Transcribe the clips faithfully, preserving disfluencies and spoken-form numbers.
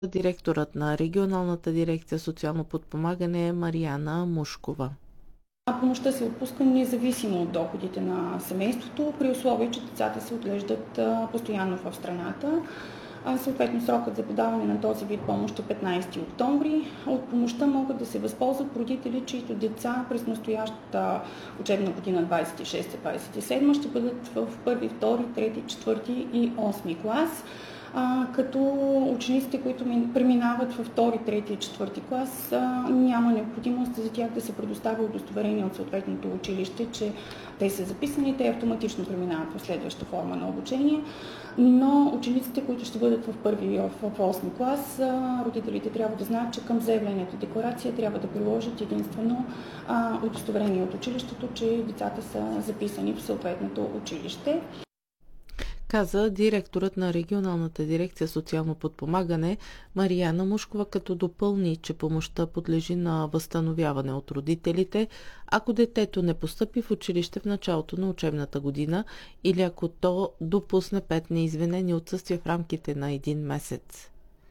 Директорът на регионалната дирекция социално подпомагане е Марияна Мушкова. Помощта се отпуска независимо от доходите на семейството, при условие, че децата се отглеждат постоянно в страната. Съответно, срокът за подаване на този вид помощ е петнайсети октомври. От помощта могат да се възползват родители, чието деца през настоящата учебна година двайсет и шеста двайсет и седма ще бъдат в първи, втори, трети, четвърти и осми клас. А, като учениците, които преминават във втори, трети и четвърти клас, а, няма необходимост за тях да се предоставя удостоверение от съответното училище, че те са записани, те автоматично преминават в следваща форма на обучение. Но учениците, които ще бъдат в първи и в осми клас, а, родителите трябва да знаят, че към заявлението декларация трябва да приложат единствено а, удостоверение от училището, че децата са записани в съответното училище. Каза директорът на регионалната дирекция социално подпомагане Марияна Мушкова, като допълни, че помощта подлежи на възстановяване от родителите, ако детето не постъпи в училище в началото на учебната година или ако то допусне пет неизвинени отсъствия в рамките на един месец.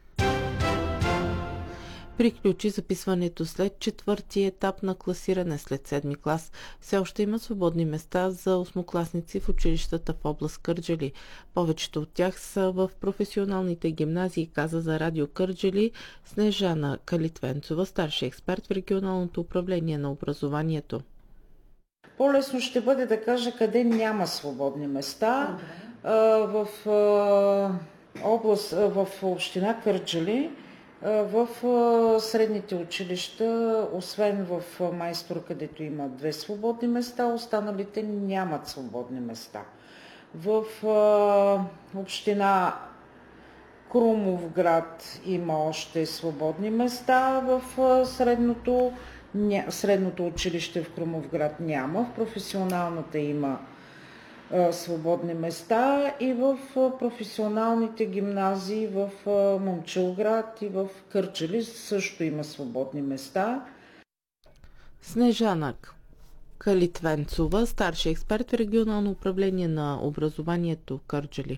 Приключи записването след четвърти етап на класиране след седми клас. Все още има свободни места за осмокласници в училищата в област Кърджали. Повечето от тях са в професионалните гимназии, каза за Радио Кърджали Снежана Калитвенцова, старши експерт в регионалното управление на образованието. По-лесно ще бъде да кажа къде няма свободни места. В област, в община Кърджали, в средните училища, освен в Майстор, където има две свободни места, останалите нямат свободни места. В община Крумовград има още свободни места, в средното, средното училище в Крумовград няма, в професионалната има свободни места и в професионалните гимназии в Момчилград и в Кърджали също има свободни места. Снежана Калитвенцова, старши експерт в регионално управление на образованието в Кърджали.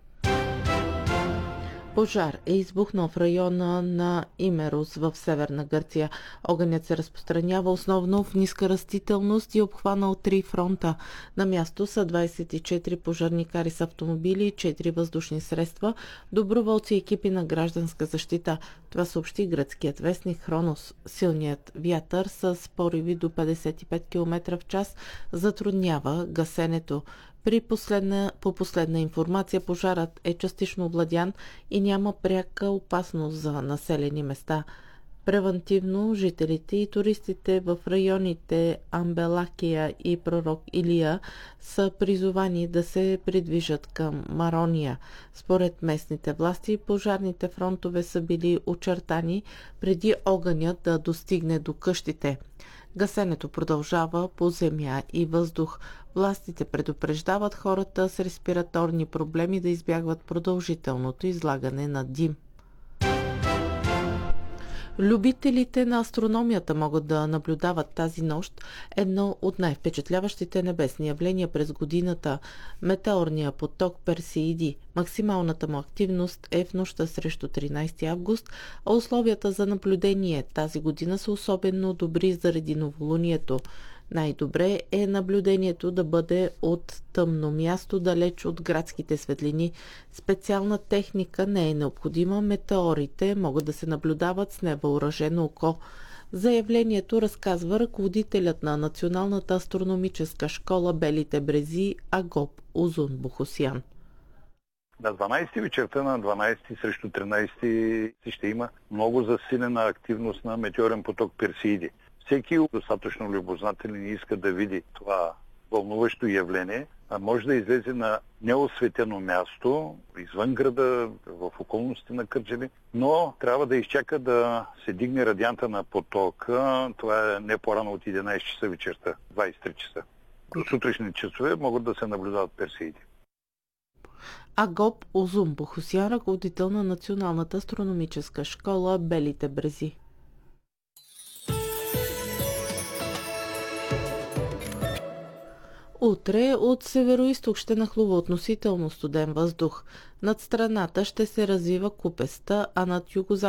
Пожар е избухнал в района на Имерус в Северна Гърция. Огънят се разпространява основно в ниска растителност и е обхванал три фронта. На място са двайсет и четири пожарникари с автомобили и четири въздушни средства, доброволци и екипи на гражданска защита. Това съобщи гръцкият вестник Хронос. Силният вятър с пориви до петдесет и пет километра в час затруднява гасенето. При последна, по последна информация, пожарът е частично овладян и няма пряка опасност за населени места. Превантивно жителите и туристите в районите Амбелакия и Пророк Илия са призовани да се придвижат към Марония. Според местните власти, пожарните фронтове са били очертани преди огънят да достигне до къщите. Гасенето продължава по земя и въздух. Властите предупреждават хората с респираторни проблеми да избягват продължителното излагане на дим. Любителите на астрономията могат да наблюдават тази нощ едно от най-впечатляващите небесни явления през годината – метеорния поток Персеиди. Максималната му активност е в нощта срещу тринайсети август, а условията за наблюдение тази година са особено добри заради новолунието. Най-добре е наблюдението да бъде от тъмно място, далеч от градските светлини. Специална техника не е необходима. Метеорите могат да се наблюдават с невъоръжено око. Заявлението разказва ръководителят на Националната астрономическа школа Белите брези Агоп Узун Бухосян. На дванайсети вечерта на дванайсети срещу тринайсети ще има много засилена активност на метеорен поток Персеиди. Всеки достатъчно любознателен иска да види това вълнуващо явление, а може да излезе на неосветено място, извън града, в околностите на Кърджали, но трябва да изчака да се дигне радианта на потока. Това е не по-рано от единайсет часа вечерта, двайсет и три часа. До сутрешни часове могат да се наблюдават персеиди. Агоп Узун Бухосян, ръководител на Националната астрономическа школа Белите брези. Утре от североизток ще нахлува относително студен въздух. Над страната ще се развива купеста, а над югозапад